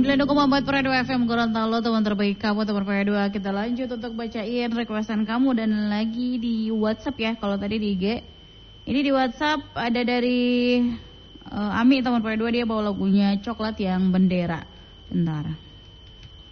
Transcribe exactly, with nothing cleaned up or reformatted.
sembilan puluh koma empat Radio F M Gorontalo, teman terbaik kamu, teman P dua. Kita lanjut untuk bacain requestan kamu dan lagi di WhatsApp ya. Kalau tadi di I G, ini di WhatsApp ada dari uh, Ami, teman P dua, dia bawa lagunya Coklat Yang Bendera. Bentar.